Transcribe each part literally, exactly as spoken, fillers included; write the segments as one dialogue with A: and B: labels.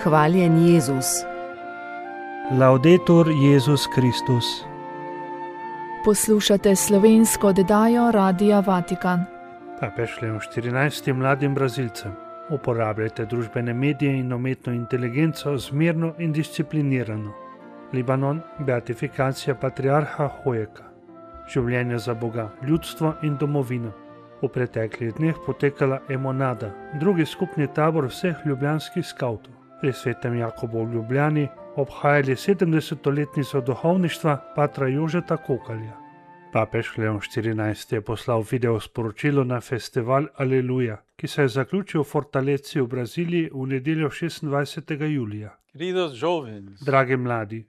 A: Hvaljen Jezus.
B: Laudetur Jezus Kristus.
C: Poslušate slovensko oddajo Radia Vatikan.
B: Papež Leon štirinajsti mladim Brazilcem: uporabljajte družbene medije in umetno inteligenco zmerno in disciplinirano. Libanon, beatifikacija patriarha Hojeka. Življenje za Boga, ljudstvo in domovino. V preteklih dneh potekala Emonada, drugi skupni tabor vseh ljubljanskih skavtov. Pri svetem Jakobu v Ljubljani obhajali sedemdesetletnico duhovništva patra Jožeta Kokalja. Papež Leon štirinajsti je poslal video sporočilo na festival Aleluja, ki se je zaključil v Fortaleci v Braziliji v nedeljo šestindvajsetega julija. Dragi mladi,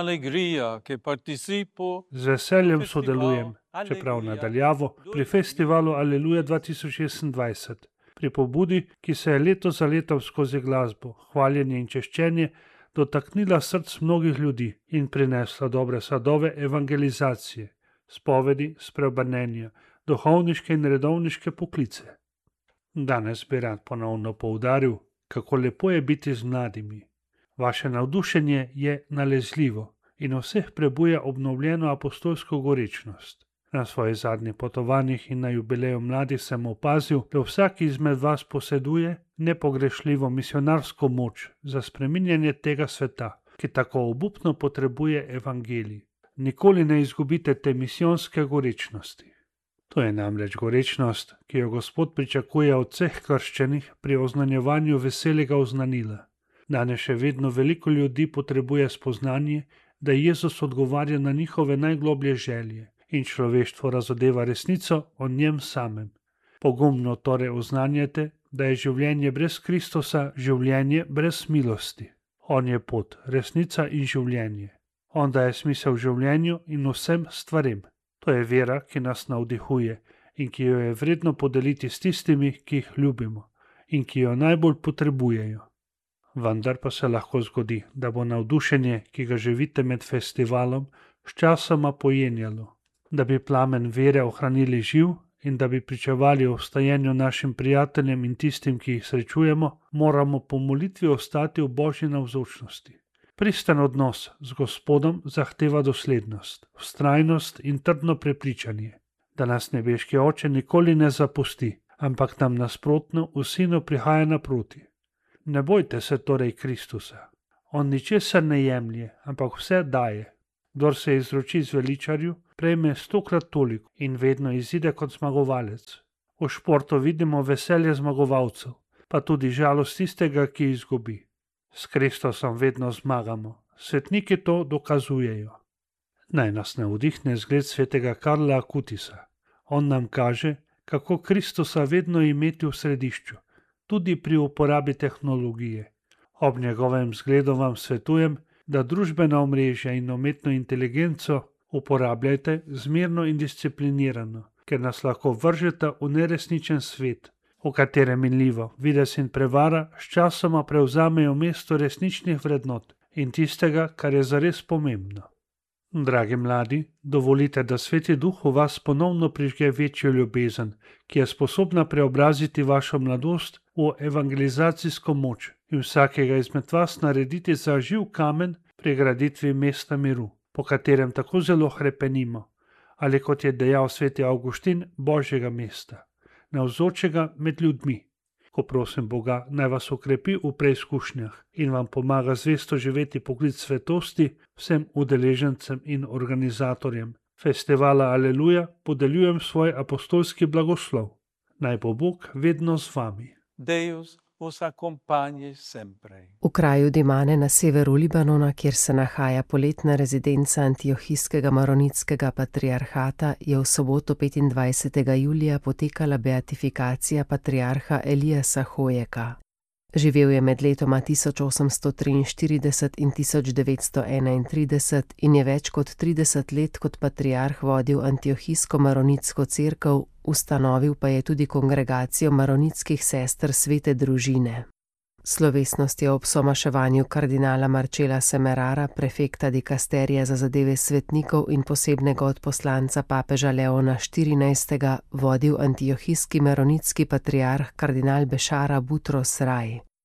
B: z veseljem sodelujem, čeprav nadaljavo, pri festivalu Aleluja dva tisoč šestindvajset, pri pobudi, ki se je leto za letom skozi glasbo, hvaljenje in češčenje dotaknila src mnogih ljudi in prinesla dobre sadove evangelizacije, spovedi, spreobrnenja, duhovniške in redovniške poklice. Danes bi rad ponovno poudaril, kako lepo je biti z mladimi. Vaše navdušenje je nalezljivo in vseh prebuja obnovljeno apostolsko gorečnost. Na svojih zadnjih potovanjih in na jubileju mladih sem opazil, da vsak izmed vas poseduje nepogrešljivo misionarsko moč za spreminjanje tega sveta, ki tako obupno potrebuje evangelij. Nikoli ne izgubite te misijonske gorečnosti. To je namreč gorečnost, ki jo Gospod pričakuje od vseh krščenih pri oznanjevanju veselega oznanila. Danes še vedno veliko ljudi potrebuje spoznanje, da Jezus odgovarja na njihove najgloblje želje in človeštvo razodeva resnico o njem samem. Pogumno torej oznanjate, da je življenje brez Kristusa življenje brez milosti. On je pot, resnica in življenje. On daje smisel življenju in vsem stvarem. To je vera, ki nas navdihuje in ki jo je vredno podeliti s tistimi, ki jih ljubimo in ki jo najbolj potrebujejo. Vendar pa se lahko zgodi, da bo navdušenje, ki ga živite med festivalom, sčasoma pojenjalo. Da bi plamen vere ohranili živ in da bi pričevali o vstajenju našim prijateljem in tistim, ki jih srečujemo, moramo po molitvi ostati v Božji navzočnosti. Pristen odnos z Gospodom zahteva doslednost, vztrajnost in trdno prepričanje, da nas nebeški Oče nikoli ne zapusti, ampak nam nasprotno v Sinu prihaja naproti. Ne bojte se torej Kristusa. On ničesar ne jemlje, ampak vse daje. Kdor se izroči zveličarju, prejme stokrat toliko in vedno izide kot zmagovalec. V športu vidimo veselje zmagovalcev, pa tudi žalost tistega, ki izgubi. S Kristusom vedno zmagamo. Svetniki to dokazujejo. Naj nas navdihne zgled svetega Karla Akutisa. On nam kaže, kako Kristusa vedno imeti v središču, tudi pri uporabi tehnologije. Ob njegovem zgledu vam svetujem, da družbena omrežja in umetno inteligenco uporabljajte zmerno in disciplinirano, ker nas lahko vržeta v neresničen svet, v katerem minljivo, videz in prevara sčasoma prevzamejo mesto resničnih vrednot in tistega, kar je zares pomembno. Dragi mladi, dovolite, da Sveti Duh v vas ponovno prižge večjo ljubezen, ki je sposobna preobraziti vašo mladost v evangelizacijsko moč in vsakega izmed vas narediti za živ kamen pri graditvi mesta miru, po katerem tako zelo hrepenimo, ali kot je dejal sveti Avguštin, Božjega mesta, navzočega med ljudmi. Ko prosim Boga, naj vas okrepi v preizkušnjah in vam pomaga zvesto živeti poklic svetosti vsem udeležencem in organizatorjem festivala Aleluja, podeljujem svoj apostolski blagoslov. Naj bo Bog vedno z vami.
D: Deus vos accompagni sempre.
A: V kraju Dimane na severu Libanona, kjer se nahaja poletna rezidenca antiohijskega maronitskega patriarhata, je v soboto petindvajsetega julija potekala beatifikacija patriarha Eliasa Hojeka. Živel je med letoma tisoč osemsto triinštirideset in tisoč devetsto enaintrideset in je več kot trideset let kot patriarh vodil antiohijsko maronitsko cerkev, ustanovil pa je tudi kongregacijo maronitskih sester svete družine. Slovesnost je ob somaševanju kardinala Marcela Semerara, prefekta dikasterija za zadeve svetnikov in posebnega odposlanca papeža Leona štirinajstega, vodil antiohijski maronitski patriarh kardinal Bešara Butros Rai.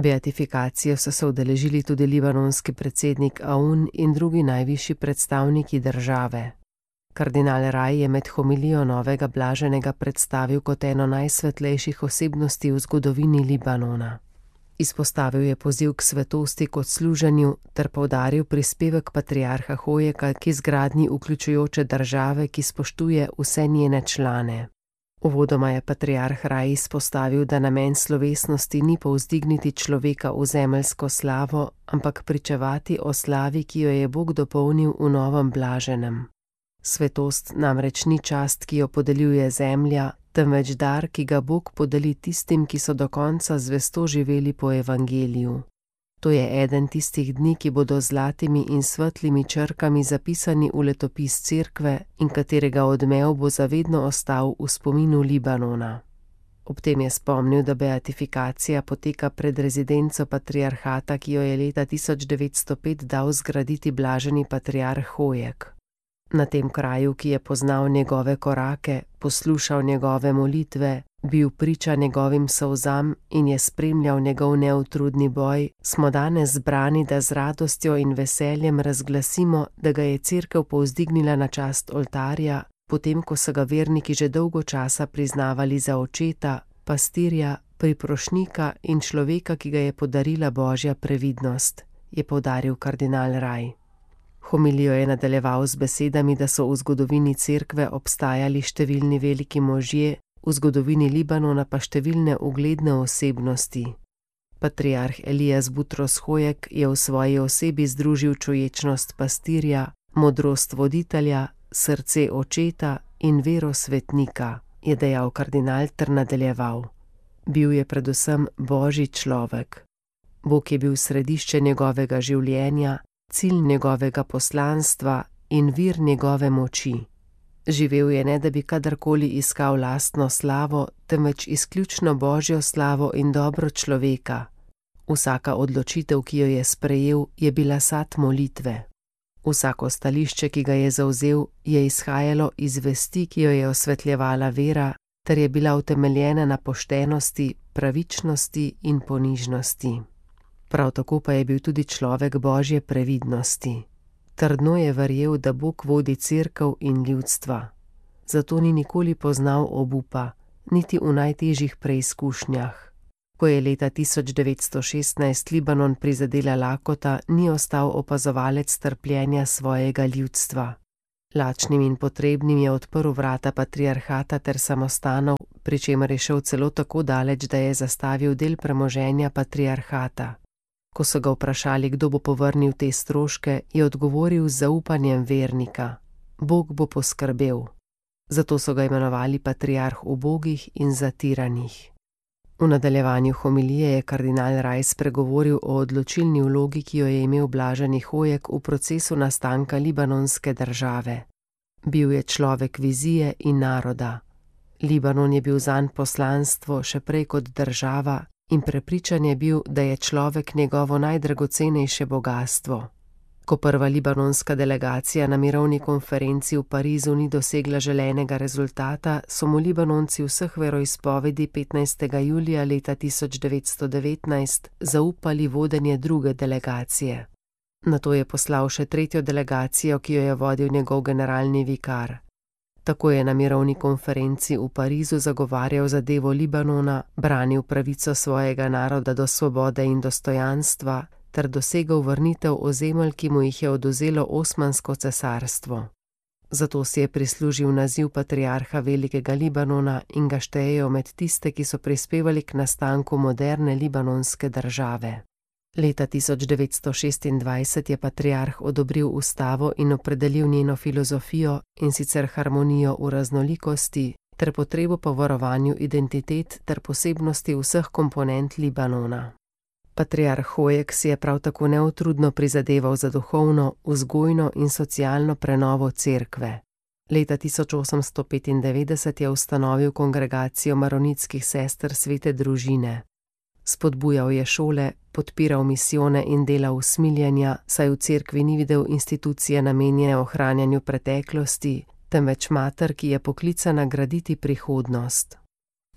A: Beatifikacijo so se udeležili tudi libanonski predsednik Aoun in drugi najvišji predstavniki države. Kardinal Rai je med homilijo novega blaženega predstavil kot eno najsvetlejših osebnosti v zgodovini Libanona. Izpostavil je poziv k svetosti kot služenju ter poudaril prispevek patriarha Hojeka k izgradnji vključujoče države, ki spoštuje vse njene člane. Uvodoma je patriarh Rai izpostavil, da namen slovesnosti ni povzdigniti človeka v zemeljsko slavo, ampak pričevati o slavi, ki jo je Bog dopolnil v novem blaženem. Svetost namreč ni čast, ki jo podeljuje zemlja, temveč dar, ki ga Bog podeli tistim, ki so do konca zvesto živeli po evangeliju. To je eden tistih dni, ki bodo z zlatimi in svetlimi črkami zapisani v letopis cerkve in katerega odmev bo zavedno ostal v spominu Libanona. Ob tem je spomnil, da beatifikacija poteka pred rezidenco patriarhata, ki jo je leta tisoč devetsto pet dal zgraditi blaženi patriarh Hojek. Na tem kraju, ki je poznal njegove korake, poslušal njegove molitve, bil priča njegovim solzam in je spremljal njegov neutrudni boj, smo danes zbrani, da z radostjo in veseljem razglasimo, da ga je cerkev povzdignila na čast oltarja, potem ko so ga verniki že dolgo časa priznavali za očeta, pastirja, priprošnika in človeka, ki ga je podarila Božja previdnost, je poudaril kardinal Rai. Homilijo je nadaljeval z besedami, da so v zgodovini cerkve obstajali številni veliki možje, v zgodovini Libanona pa številne ugledne osebnosti. Patriarh Elijas Butros Hojek je v svoji osebi združil čuječnost pastirja, modrost voditelja, srce očeta in vero svetnika, je dejal kardinal ter nadaljeval. Bil je predvsem Božji človek. Bog je bil središče njegovega življenja, cilj njegovega poslanstva in vir njegove moči. Živel je ne, da bi kadarkoli iskal lastno slavo, temveč izključno Božjo slavo in dobro človeka. Vsaka odločitev, ki jo je sprejel, je bila sad molitve. Vsako stališče, ki ga je zavzel, je izhajalo iz vesti, ki jo je osvetljevala vera, ter je bila utemeljena na poštenosti, pravičnosti in ponižnosti. Prav tako pa je bil tudi človek Božje previdnosti. Trdno je verjel, da Bog vodi cerkev in ljudstva. Zato ni nikoli poznal obupa, niti v najtežjih preizkušnjah. Ko je leta tisoč devetsto šestnajst Libanon prizadela lakota, ni ostal opazovalec trpljenja svojega ljudstva. Lačnim in potrebnim je odprl vrata patriarhata ter samostanov, pri čemer je šel celo tako daleč, da je zastavil del premoženja patriarhata. Ko so ga vprašali, kdo bo povrnil te stroške, je odgovoril z zaupanjem vernika: Bog bo poskrbel. Zato so ga imenovali patriarh ubogih in zatiranih. V nadaljevanju homilije je kardinal Rai spregovoril o odločilni vlogi, ki jo je imel blaženi Hojek v procesu nastanka libanonske države. Bil je človek vizije in naroda. Libanon je bil zanj poslanstvo še prej kot država in prepričan je bil, da je človek njegovo najdragocenejše bogastvo. Ko prva libanonska delegacija na mirovni konferenci v Parizu ni dosegla želenega rezultata, so mu Libanonci vseh veroizpovedi petnajstega julija leta tisoč devetsto devetnajst zaupali vodenje druge delegacije. Nato je poslal še tretjo delegacijo, ki jo je vodil njegov generalni vikar. Tako je na mirovni konferenci v Parizu zagovarjal zadevo Libanona, branil pravico svojega naroda do svobode in dostojanstva ter dosegel vrnitev ozemelj, ki mu jih je odvzelo Osmansko cesarstvo. Zato si je prislužil naziv patriarha Velikega Libanona in ga štejejo med tiste, ki so prispevali k nastanku moderne libanonske države. Leta tisoč devetsto šestindvajset je patriarh odobril ustavo in opredelil njeno filozofijo, in sicer harmonijo v raznolikosti ter potrebo po varovanju identitet ter posebnosti vseh komponent Libanona. Patriarh Hojek si je prav tako neutrudno prizadeval za duhovno, vzgojno in socialno prenovo cerkve. Leta tisoč osemsto petindevetdeset je ustanovil kongregacijo maronitskih sester Svete družine. Spodbujal je šole, podpiral misijone in delal usmiljenja, saj v cerkvi ni videl institucije namenjene ohranjanju preteklosti, temveč mater, ki je poklicana graditi prihodnost.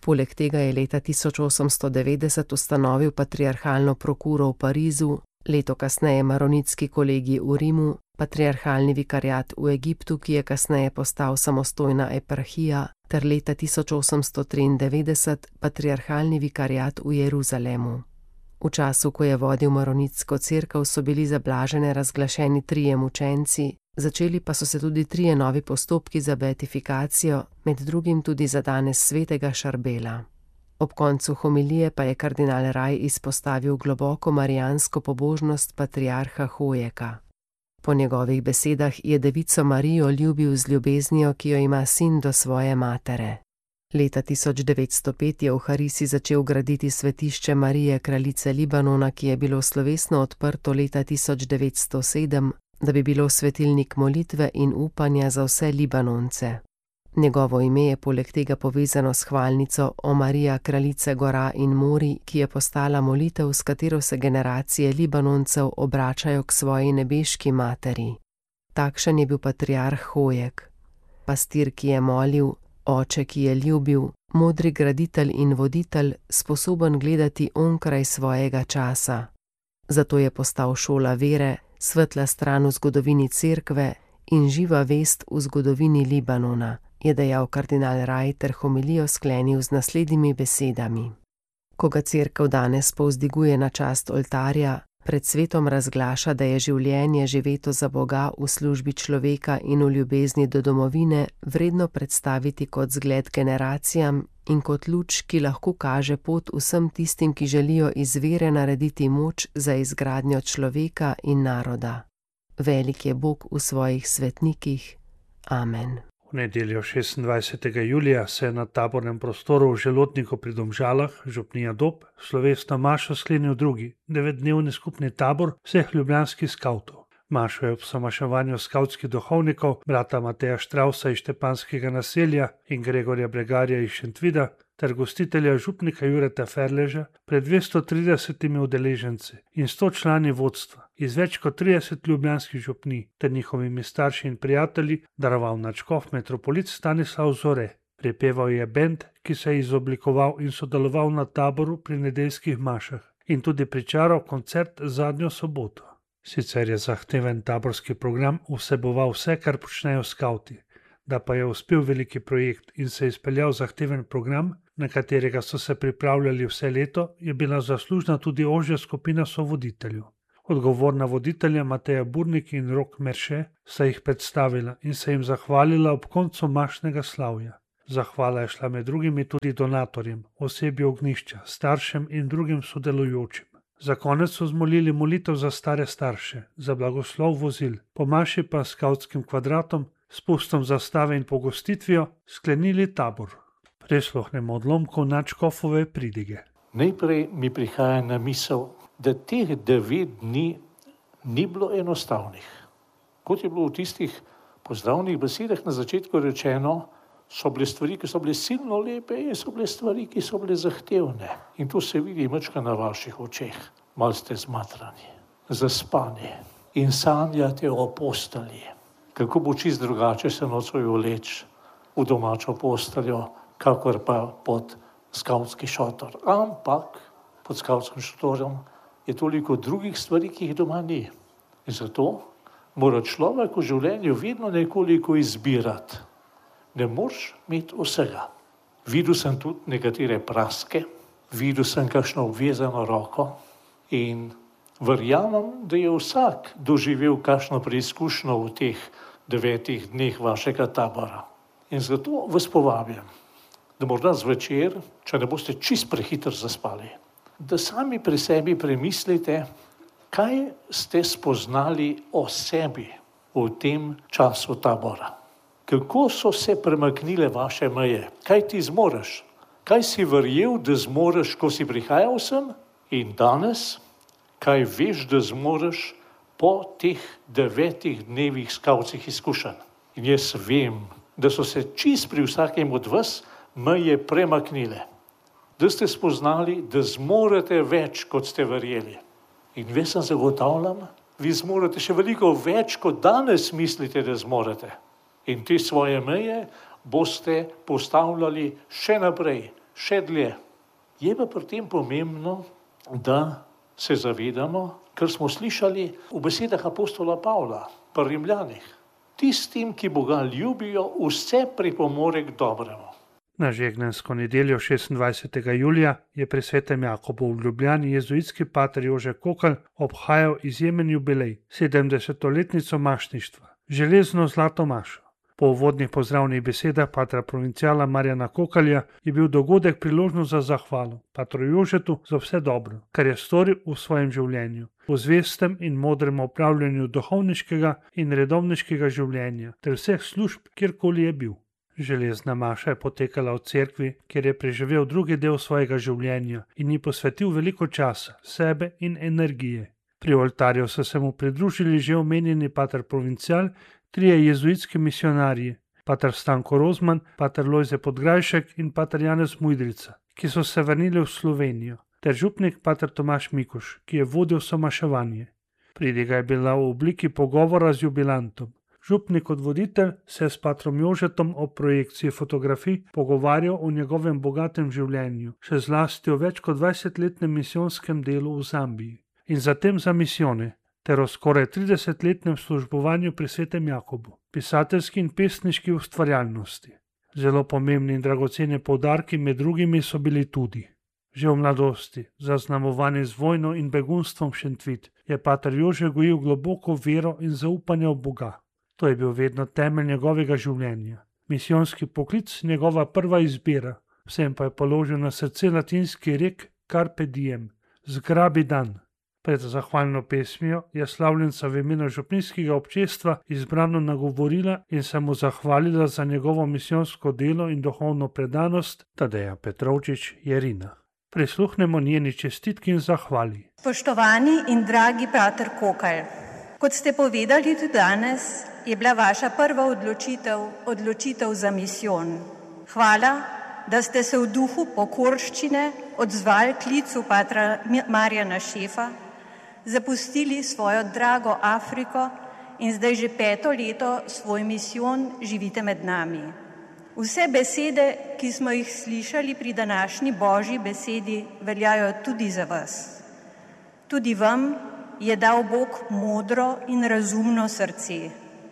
A: Poleg tega je leta tisoč osemsto devetdeset ustanovil patriarhalno prokuro v Parizu, leto kasneje maronitski kolegij v Rimu, patriarhalni vikariat v Egiptu, ki je kasneje postal samostojna eparhija, ter leta tisoč osemsto triindevetdeset patriarhalni vikariat v Jeruzalemu. V času, ko je vodil maronitsko cerkev, so bili za blažene razglašeni trije mučenci, začeli pa so se tudi trije novi postopki za beatifikacijo, med drugim tudi za danes svetega Šarbela. Ob koncu homilije pa je kardinal Raj izpostavil globoko marijansko pobožnost patriarha Hojeka. Po njegovih besedah je devico Marijo ljubil z ljubeznijo, ki jo ima sin do svoje matere. Leta tisoč devetsto pet je v Harisi začel graditi svetišče Marije kraljice Libanona, ki je bilo slovesno odprto leta tisoč devetsto sedem, da bi bilo svetilnik molitve in upanja za vse Libanonce. Njegovo ime je poleg tega povezano s hvalnico o Marija kraljice gora in morij, ki je postala molitev, s katero se generacije Libanoncev obračajo k svoji nebeški materi. Takšen je bil patriarh Hojek, pastir, ki je molil, oče, ki je ljubil, modri graditelj in voditelj, sposoben gledati onkraj svojega časa. Zato je postal šola vere, svetla stran v zgodovini cerkve in živa vest v zgodovini Libanona, je dejal kardinal Raj ter homilijo sklenil z naslednjimi besedami. Ko ga cerkev danes povzdiguje na čast oltarja, pred svetom razglaša, da je življenje živeto za Boga v službi človeka in v ljubezni do domovine vredno predstaviti kot zgled generacijam in kot luč, ki lahko kaže pot vsem tistim, ki želijo iz vere narediti moč za izgradnjo človeka in naroda. Velik je Bog v svojih svetnikih. Amen.
B: V nedeljo šestindvajsetega julija se je na tabornem prostoru v Želodniku pri Domžalah, župnija Dob, slovesno mašo sklenil drugi, devetdnevni skupni tabor vseh ljubljanskih skavtov. Mašo je ob somaševanju skavtskih duhovnikov, brata Mateja Štravsa iz Štepanskega naselja in Gregorja Bregarja iz Šentvida, ter gostitelja župnika Jureta Ferleža pred dvesto tridesetimi udeleženci in sto člani vodstva iz več kot trideset ljubljanskih župnij ter njihovimi starši in prijatelji daroval nadškof metropolit Stanislav Zore. Prepeval je bend, ki se je izoblikoval in sodeloval na taboru pri nedeljskih mašah in tudi pričaral koncert zadnjo soboto. Sicer je zahteven taborski program vseboval vse, kar počnejo skavti, da pa je uspel veliki projekt in se izpeljal zahteven program, na katerega so se pripravljali vse leto, je bila zaslužna tudi ožja skupina sovoditeljev. Odgovorna voditelja Mateja Burnik in Rok Merše sta jih predstavila in se jim zahvalila ob koncu mašnega slavja. Zahvala je šla med drugimi tudi donatorjem, osebju ognjišča, staršem in drugim sodelujočim. Za konec so zmolili molitev za stare starše, za blagoslov vozil, po maši pa s skavtskim kvadratom, spustom zastave in pogostitvijo sklenili tabor. Prisluhnemo odlomkov nadškofove pridige.
E: Najprej mi prihaja na misel, da teh devet dni ni bilo enostavnih. Kot je bilo v tistih pozdravnih besedah na začetku rečeno, so bile stvari, ki so bile silno lepe in so bile stvari, ki so bile zahtevne. In to se vidi mačka na vaših očeh. Mal ste zmatrani, zaspani in sanjate o postelji. Kako bo čist drugače se nocoj vleč v domačo posteljo, kakor pa pod skavtski šotor. Ampak pod skavtskim šotorom je toliko drugih stvari, ki jih doma ni. In zato mora človek v življenju vedno nekoliko izbirati. Ne moreš imeti vsega. Videl sem tudi nekatere praske, videl sem kakšno obvezano roko in verjamem, da je vsak doživel kakšno preizkušnjo v teh devetih dneh vašega tabora. In zato vas povabim, da morda zvečer, če ne boste čist prehitro zaspali, da sami pri sebi premislite, kaj ste spoznali o sebi v tem času tabora. Kako so se premaknile vaše meje? Kaj ti zmoreš? Kaj si verjel, da zmoreš, ko si prihajal sem? In danes, kaj veš, da zmoreš po teh devetih dnevih skavtskih izkušenj? In jaz vem, da so se čist pri vsakem od vas meje premaknile. Da ste spoznali, da zmorete več, kot ste verjeli. In veš, sem zagotavljam, vi zmorete še veliko več, kot danes mislite, da zmorete. In te svoje meje boste postavljali še naprej, še dlje. Je pa pri tem pomembno, da se zavedamo, kar smo slišali v besedah apostola Pavla pri Rimljanih. Tistim, ki Boga ljubijo, vse pripomore k dobremu.
B: Na žegnensko nedeljo šestindvajsetega julija je pri svetem Jakobu v Ljubljani jezuitski pater Jože Kokalj obhajal izjemen jubilej, sedemdesetoletnico mašništva, železno zlato mašo. Po uvodnih pozdravnih besedah patra provinciala Marjana Kokalja je bil dogodek priložnost za zahvalo patru Jožetu za vse dobro, kar je storil v svojem življenju, v zvestem in modrem opravljanju duhovniškega in redovniškega življenja ter vseh služb, kjerkoli je bil. Železna maša je potekala v cerkvi, kjer je preživel drugi del svojega življenja in ji posvetil veliko časa, sebe in energije. Pri oltarju so se mu pridružili že omenjeni pater provincial, trije jezuitski misionarji, pater Stanko Rozman, pater Lojze Podgrajšek in pater Janez Mujdrica, ki so se vrnili v Slovenijo, ter župnik pater Tomaž Mikuš, ki je vodil somaševanje. Pridiga je bila v obliki pogovora z jubilantom. Župnik kot voditelj se je s patrom Jožetom o projekciji fotografij pogovarjal o njegovem bogatem življenju, še zlasti o več kot dvajsetletnem misijonskem delu v Zambiji in zatem za misijone, ter o skoraj tridesetletnem službovanju pri svetem Jakobu, pisateljski in pesniški ustvarjalnosti. Zelo pomembni in dragoceni poudarki med drugimi so bili tudi: že v mladosti, zaznamovani z vojno in begunstvom v Šentvid, je pater Jože gojil globoko vero in zaupanje v Boga. To je bil vedno temelj njegovega življenja, misijonski poklic njegova prva izbira, vsem pa je položil na srce latinski rek Carpe diem, zgrabi dan. Pred zahvalno pesmijo je slavljenca v imenu župnijskega občestva izbrano nagovorila in se mu zahvalila za njegovo misijonsko delo in duhovno predanost, Tadeja Petrovčič Jerina. Prisluhnemo njeni čestitki in zahvali.
F: Spoštovani in dragi pater Kokalj, kot ste povedali tudi danes, je bila vaša prva odločitev odločitev za misijon. Hvala, da ste se v duhu pokorščine odzvali klicu patra Marjana Šefa, zapustili svojo drago Afriko in zdaj že peto leto svoj misijon živite med nami. Vse besede, ki smo jih slišali pri današnji Božji besedi, veljajo tudi za vas. Tudi vam je dal Bog modro in razumno srce.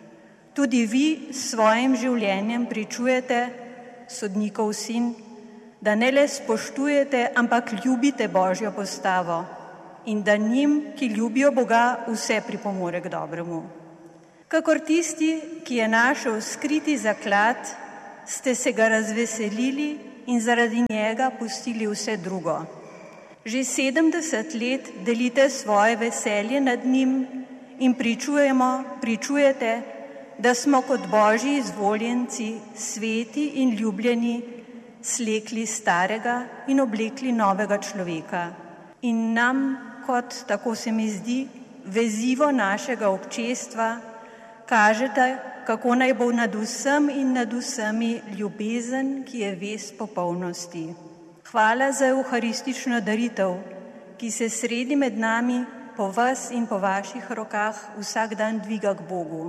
F: Tudi vi s svojim življenjem pričujete, sodnikov sin, da ne le spoštujete, ampak ljubite Božjo postavo in da njim, ki ljubijo Boga, vse pripomore k dobremu. Kakor tisti, ki je našel skriti zaklad, ste se ga razveselili in zaradi njega pustili vse drugo. Že sedemdeset let delite svoje veselje nad njim in pričujemo, pričujete, da smo kot Božji izvoljenci, sveti in ljubljeni, slekli starega in oblekli novega človeka. In nam, kot, tako se mi zdi, vezivo našega občestva, kažete, kako naj bo nad vsem in nad vsemi ljubezen, ki je vez popolnosti. Hvala za evharistično daritev, ki se sredi med nami po vas in po vaših rokah vsak dan dviga k Bogu.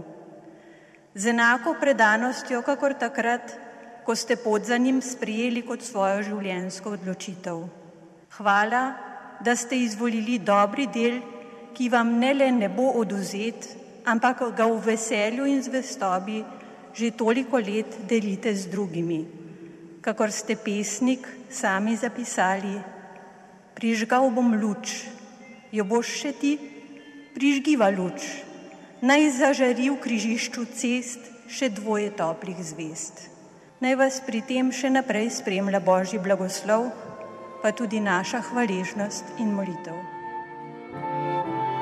F: Z enako predanostjo, kakor takrat, ko ste pot za njim sprijeli kot svojo življenjsko odločitev. Hvala, da ste izvolili dobri del, ki vam ne le ne bo oduzet, ampak ga v veselju in zvestobi že toliko let delite z drugimi. Kakor ste pesnik sami zapisali, prižgal bom luč, jo boš še ti, prižgiva luč, naj zažari v križišču cest še dvoje toplih zvezd. Naj vas pri tem še naprej spremlja Božji blagoslov, pa tudi naša hvaležnost in molitev.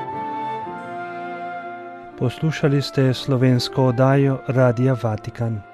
B: Poslušali ste slovensko oddajo Radia Vatikan.